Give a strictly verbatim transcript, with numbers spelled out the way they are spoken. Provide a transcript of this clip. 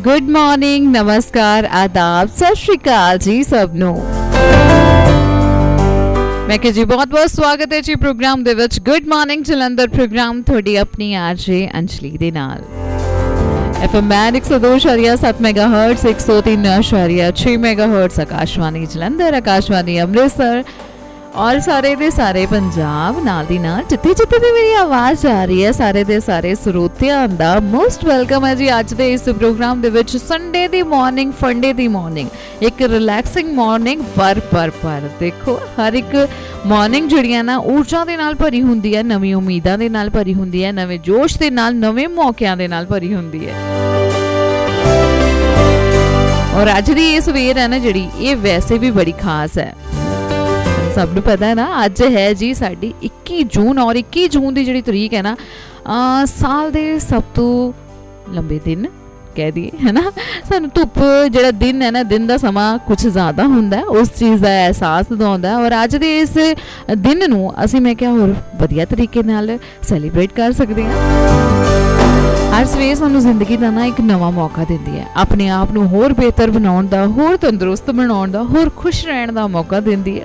Good morning, नमस्कार, आदाब, सत श्री अकाल जी सब नूं। मैं कि जी बहुत बहुत स्वागत है जी प्रोग्राम दे विच गुड मॉर्निंग जलंधर प्रोग्राम थोड़ी अपनी आरजे अंजलि दे नाल। एफ एम बैंड एक सौ दो अशारिया सत्त मेगा हर्ट्स, एक सौ तीन अशारिया छः मेगा हर्ट्स आकाशवाणी जलंधर, आकाशवाणी अमृतसर और सारे दे सारे पंजाब नाल दी नाल जिथे जिथे भी मेरी आवाज़ जा रही है सारे दे सारे ਸਰੋਤਿਆਂ ਦਾ मोस्ट वेलकम है जी। अज दे इस प्रोग्राम दे विच संडे दी मॉर्निंग, फंडे दी मॉर्निंग, एक रिलैक्सिंग मॉर्निंग पर पर पर देखो हर एक मॉर्निंग जिहड़ियां ना ऊर्जा दे नाल भरी हुंदी है, नवीं उम्मीदां दे नाल भरी हुंदी है, नवे जोश दे नाल, नवे मौकिਆਂ दे नाल भरी हुंदी है। और अज दी ये सवेर है ना जिहड़ी ये वैसे भी बड़ी खास है। सब नूं पता है ना अज है जी साडी इक्की जून और इक्की जून की जिहड़ी तरीक है ना आ, साल दे सब तो लंबे दिन कह दिए है ना। सानूं धुप जिहड़ा दिन है ना दिन का समा कुछ ज़्यादा हुंदा है, उस चीज़ का एहसास दिलाउंदा है। और अज दे इस दिन नूं असीं मैं क्या होर वधिया तरीके नाल सैलीब्रेट कर सकते हैं। हर सवेर सानूं जिंदगी का ना एक नवा मौका दिंदी है, अपने आप नूं होर बेहतर बनाउण दा, होर तंदुरुस्त बनाउण दा, होर खुश रहण दा मौका दिंदी है।